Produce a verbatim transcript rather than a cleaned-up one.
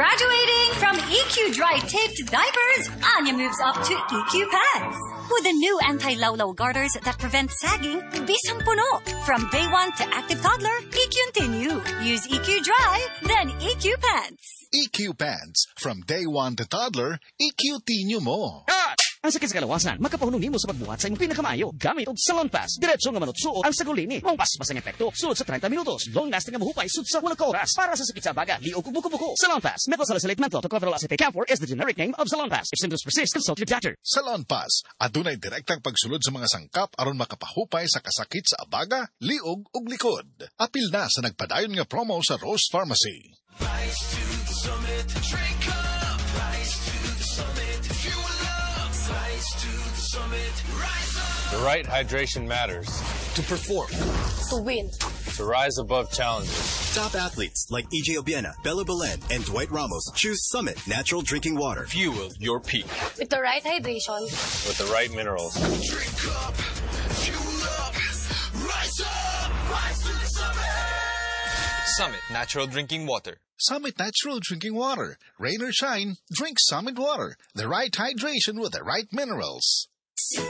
Graduating from E Q Dry Taped Diapers, Anya moves up to E Q Pants. With the new anti-lawlaw garters that prevent sagging, bisang puno. From day one to active toddler, E Q Continue. Use E Q Dry, then E Q Pants. E Q Pants. From day one to toddler, E Q Tinyo mo. Ah! Ang sakit sa kalawasan, makapahunong nimo sa pagbuhat sa imong pinakamayo. Gamit og Salon Pass. Diretso nga manutsuot ang sagulini. Mong pas-pasang epekto. Sulod sa thirty minutos. Long-lasting nga mahupay sud sa wala ka oras. Para sa sakit sa baga, liog ug buko-buko. Salon Pass. Methylsalicylate menthol to chlorphenol Camphor is the generic name of Salon Pass. If symptoms persist, consult your doctor. Salon Pass. Adunay direktang pagsulod sa mga sangkap aron makapahupay sa kasakit sa abaga, liog ug likod. Apil na sa nagpadayon nga promo sa Rose Pharmacy. Rise to the summit, drink up. Rise to the summit, fuel up. Rise to the summit, rise up. The right hydration matters. To perform. To win. To rise above challenges. Top athletes like E J Obiena, Bella Belen, and Dwight Ramos choose Summit Natural Drinking Water. Fuel your peak. With the right hydration. With the right minerals. Drink up, fuel up, rise up. Rise to the summit. Summit Natural Drinking Water. Summit Natural Drinking Water. Rain or shine, drink Summit Water. The right hydration with the right minerals.